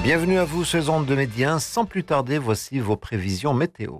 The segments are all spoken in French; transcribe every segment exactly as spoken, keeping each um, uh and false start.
Bienvenue à vous sur les ondes de Média. Sans plus tarder, voici vos prévisions météo.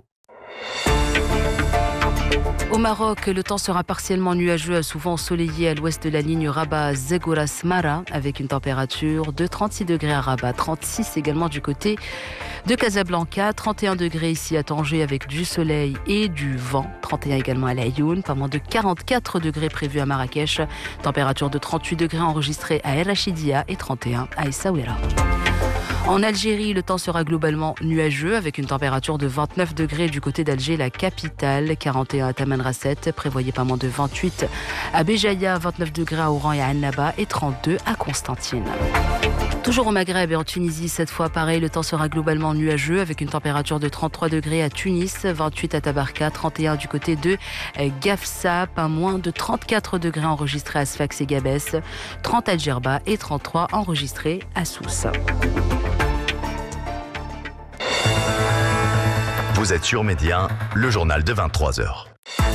Au Maroc, le temps sera partiellement nuageux, souvent ensoleillé à l'ouest de la ligne Rabat-Zegouras-Mara, avec une température de trente-six degrés à Rabat, trente-six également du côté de Casablanca, trente et un degrés ici à Tanger avec du soleil et du vent, trente et un également à Laayoune, pas moins de quarante-quatre degrés prévus à Marrakech, température de trente-huit degrés enregistrée à El Rachidia et trente et un à Essaouira. En Algérie, le temps sera globalement nuageux avec une température de vingt-neuf degrés du côté d'Alger, la capitale, quarante et un à Tamanrasset, prévoyez pas moins de vingt-huit à Béjaïa, vingt-neuf degrés à Oran et à Annaba et trente-deux à Constantine. Toujours au Maghreb et en Tunisie, cette fois pareil, le temps sera globalement nuageux avec une température de trente-trois degrés à Tunis, vingt-huit à Tabarka, trente et un du côté de Gafsa, pas moins de trente-quatre degrés enregistrés à Sfax et Gabès, trente à Djerba et trente-trois enregistrés à Sousse. Vous êtes sur Média, le journal de vingt-trois heures.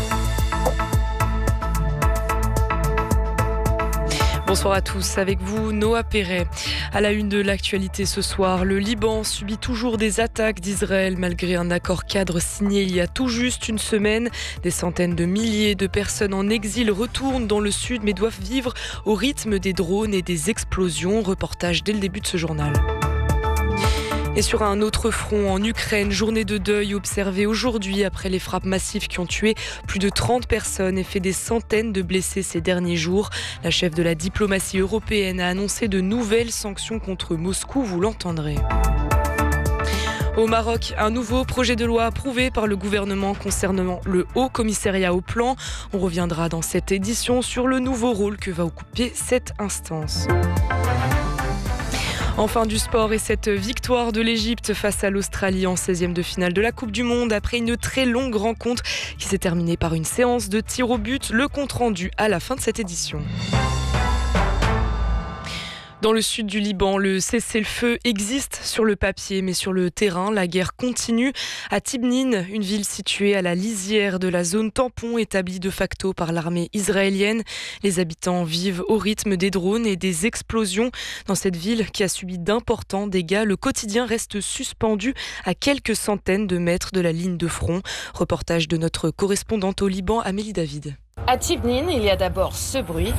Bonsoir à tous, avec vous Noah Perret. À la une de l'actualité ce soir, le Liban subit toujours des attaques d'Israël malgré un accord cadre signé il y a tout juste une semaine. Des centaines de milliers de personnes en exil retournent dans le sud mais doivent vivre au rythme des drones et des explosions. Reportage dès le début de ce journal. Et sur un autre front, en Ukraine, journée de deuil observée aujourd'hui après les frappes massives qui ont tué plus de trente personnes et fait des centaines de blessés ces derniers jours. La chef de la diplomatie européenne a annoncé de nouvelles sanctions contre Moscou, vous l'entendrez. Au Maroc, un nouveau projet de loi approuvé par le gouvernement concernant le Haut Commissariat au Plan. On reviendra dans cette édition sur le nouveau rôle que va occuper cette instance. Enfin du sport et cette victoire de l'Égypte face à l'Australie en seizième de finale de la Coupe du Monde après une très longue rencontre qui s'est terminée par une séance de tir au but. Le compte rendu à la fin de cette édition. Dans le sud du Liban, le cessez-le-feu existe sur le papier, mais sur le terrain, la guerre continue. À Tibnin, une ville située à la lisière de la zone tampon établie de facto par l'armée israélienne, les habitants vivent au rythme des drones et des explosions. Dans cette ville qui a subi d'importants dégâts, le quotidien reste suspendu à quelques centaines de mètres de la ligne de front. Reportage de notre correspondante au Liban, Amélie David. À Tibnin, il y a d'abord ce bruit.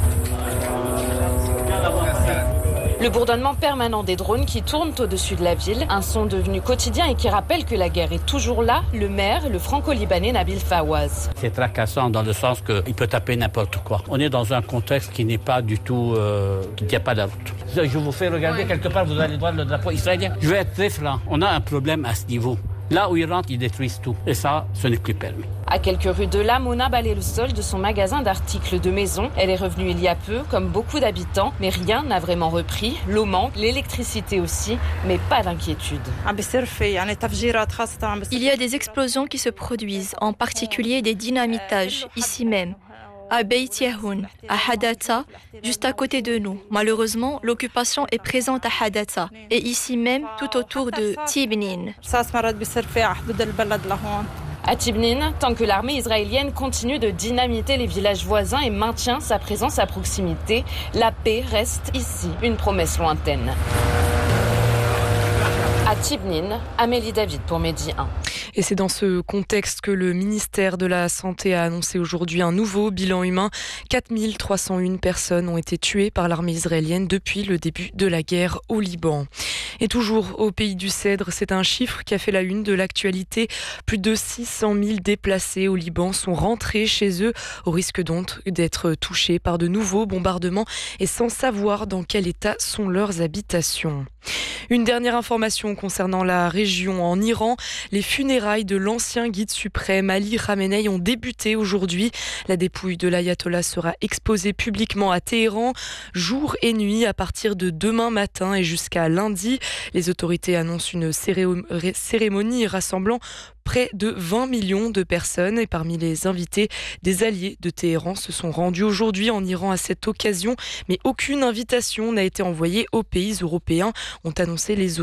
Le bourdonnement permanent des drones qui tournent au-dessus de la ville, un son devenu quotidien et qui rappelle que la guerre est toujours là. Le maire, le franco-libanais Nabil Fawaz. C'est tracassant dans le sens qu'il peut taper n'importe quoi. On est dans un contexte qui n'est pas du tout, euh, qui ne tient pas la route. Je vous fais regarder quelque part, vous allez voir le drapeau israélien. Je vais être très franc, on a un problème à ce niveau. Là où ils rentrent, ils détruisent tout. Et ça, ce n'est plus permis. À quelques rues de là, Mona balaie le sol de son magasin d'articles de maison. Elle est revenue il y a peu, comme beaucoup d'habitants, mais rien n'a vraiment repris. L'eau manque, l'électricité aussi, mais pas d'inquiétude. Il y a des explosions qui se produisent, en particulier des dynamitages, ici même. À Beit Yahoun, à Hadatha, juste à côté de nous. Malheureusement, l'occupation est présente à Hadatha et ici même tout autour de Tibnin. À Tibnin, tant que l'armée israélienne continue de dynamiter les villages voisins et maintient sa présence à proximité, la paix reste ici, une promesse lointaine. À Tibnin, Amélie David pour Média un. Et c'est dans ce contexte que le ministère de la Santé a annoncé aujourd'hui un nouveau bilan humain. quatre mille trois cent un personnes ont été tuées par l'armée israélienne depuis le début de la guerre au Liban. Et toujours au pays du Cèdre, c'est un chiffre qui a fait la une de l'actualité. Plus de six cent mille déplacés au Liban sont rentrés chez eux au risque donc d'être touchés par de nouveaux bombardements et sans savoir dans quel état sont leurs habitations. Une dernière information concernant la région en Iran. Les funérailles de l'ancien guide suprême Ali Khamenei ont débuté aujourd'hui. La dépouille de l'ayatollah sera exposée publiquement à Téhéran jour et nuit à partir de demain matin et jusqu'à lundi. Les autorités annoncent une cérémonie rassemblant près de vingt millions de personnes et parmi les invités, des alliés de Téhéran se sont rendus aujourd'hui en Iran à cette occasion, mais aucune invitation n'a été envoyée aux pays européens, ont annoncé les